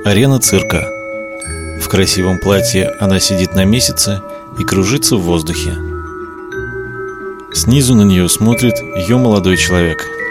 Арена цирка. В красивом платье она сидит на месяце и кружится в воздухе. Снизу на нее смотрит ее молодой человек.